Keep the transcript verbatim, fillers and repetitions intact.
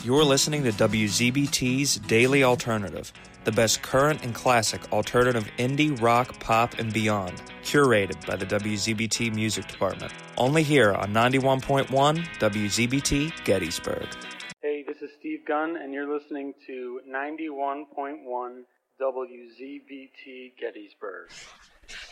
You're listening to W Z B T's Daily Alternative, the best current and classic alternative indie, rock, pop, and beyond, curated by the W Z B T Music Department. Only here on ninety-one point one W Z B T Gettysburg. Hey, this is Steve Gunn, and you're listening to ninety-one point one W Z B T Gettysburg.